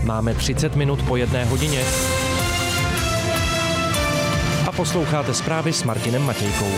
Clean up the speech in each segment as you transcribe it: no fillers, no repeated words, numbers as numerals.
Máme 30 minut po 1 hodině. A posloucháte zprávy s Martinem Matějkou.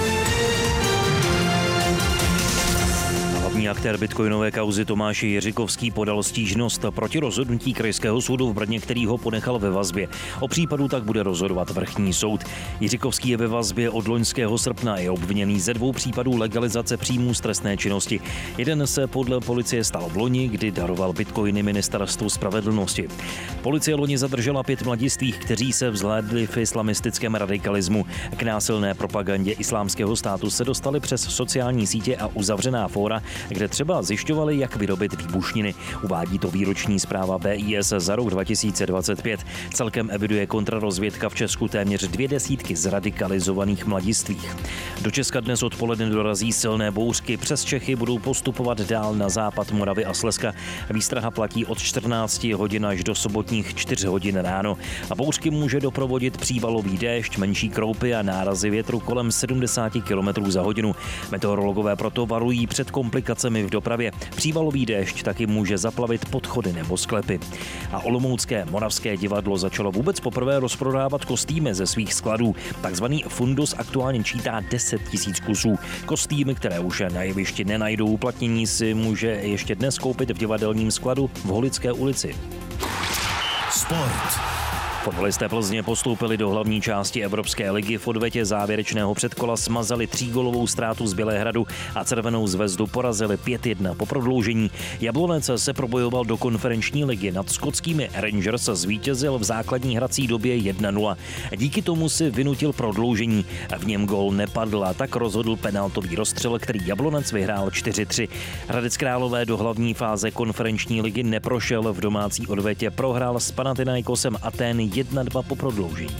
Hlavní aktér bitcoinové kauzy Tomáš Jiřikovský podal stížnost proti rozhodnutí Krajského soudu v Brně, který ho ponechal ve vazbě. O případu tak bude rozhodovat vrchní soud. Jiřikovský je ve vazbě od loňského srpna a je obviněný ze 2 případů legalizace příjmů z trestné činnosti. Jeden se podle policie stal v loni, kdy daroval bitcoiny Ministerstvu spravedlnosti. Policie loni zadržela 5 mladistvých, kteří se vzhlédli v islamistickém radikalismu. K násilné propagandě Islámského státu se dostali přes sociální sítě a uzavřená fóra, kde třeba zjišťovali, jak vyrobit výbušniny. Uvádí to výroční zpráva BIS za rok 2025. Celkem eviduje kontrarozvědka v Česku téměř 20 zradikalizovaných mladistvích. Do Česka dnes odpoledne dorazí silné bouřky. Přes Čechy budou postupovat dál na západ Moravy a Slezska. Výstraha platí od 14 hodin až do sobotních 4 hodin ráno. A bouřky může doprovodit přívalový déšť, menší kroupy a nárazy větru kolem 70 km za hodinu. Meteorologové proto varují před komplikacemi v dopravě. Přívalový déšť taky může zaplavit podchody nebo sklepy. A olomoucké Moravské divadlo začalo vůbec poprvé rozprodávat kostýmy ze svých skladů. Takzvaný fundus aktuálně čítá 10 000 kusů. Kostýmy, které už na jevišti nenajdou uplatnění, si může ještě dnes koupit v divadelním skladu v Holické ulici. Sport. Fotbalisté Plzně postoupili do hlavní části Evropské ligy. V odvetě závěrečného předkola smazali 3gólovou ztrátu z Bělehradu a Červenou Zvezdu porazili 5-1 po prodloužení. Jablonec se probojoval do konferenční ligy. Nad skotskými Rangers zvítězil v základní hrací době 1-0. Díky tomu si vynutil prodloužení. V něm gól nepadl a tak rozhodl penaltový rozstřel, který Jablonec vyhrál 4-3. Hradec Králové do hlavní fáze konferenční ligy neprošel. V domácí odvetě prohrál s Panathinaikosem Atény 1-2 po prodloužení.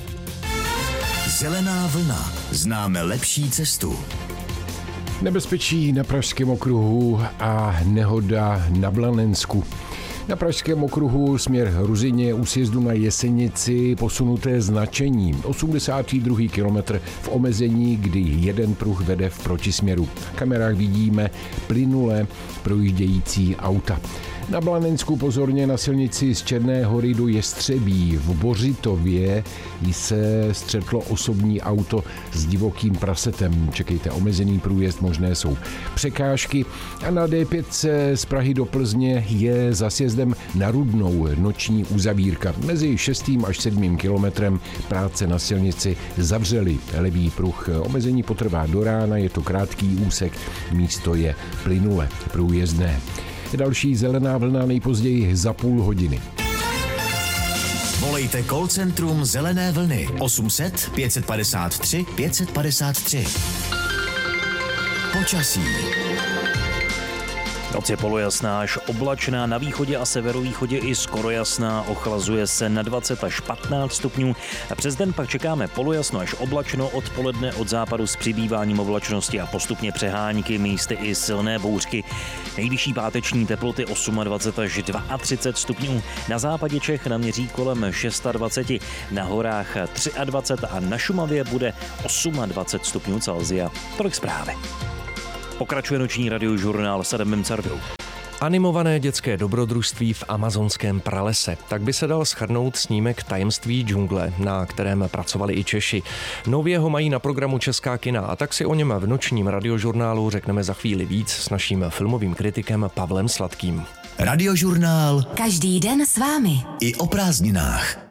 Zelená vlna. Známe lepší cestu. Nebezpečí na Pražském okruhu a nehoda na Blanensku. Na Pražském okruhu směr Ruzyně u sjezdu na Jesenici posunuté značení. 82. kilometr v omezení, kdy jeden pruh vede v protisměru. V kamerách vidíme plynule projíždějící auta. Na Blanensku pozorně na silnici z Černé Hory do Jestřebí. V Bořitově se střetlo osobní auto s divokým prasetem. Čekejte, omezený průjezd, možné jsou překážky. A na D5 z Prahy do Plzně je za sjezdem na Rudnou noční uzavírka. Mezi 6. až 7. kilometrem práce na silnici zavřely levý pruh. Omezení potrvá do rána, je to krátký úsek, místo je plynule průjezdné. Další zelená vlna nejpozději za půl hodiny. Volejte call centrum Zelené vlny 800 553 553. Počasí. Noc je polojasná až oblačná, na východě a severovýchodě i skoro jasná, ochlazuje se na 20 až 15 stupňů. A přes den pak čekáme polojasno až oblačno, odpoledne od západu s přibýváním oblačnosti a postupně přehánky, místy i silné bouřky. Nejvyšší páteční teploty 28 až 32 stupňů, na západě Čech naměří kolem 26, na horách 23 a na Šumavě bude 28 stupňů Celsia. Tolik zprávy. Pokračuje noční radiožurnál s Adamem Cardou. Animované dětské dobrodružství v amazonském pralese. Tak by se dal shrnout snímek Tajemství džungle, na kterém pracovali i Češi. Nově ho mají na programu Česká kina a tak si o něm v nočním radiožurnálu řekneme za chvíli víc s naším filmovým kritikem Pavlem Sladkým. Radiožurnál. Každý den s vámi. I o prázdninách.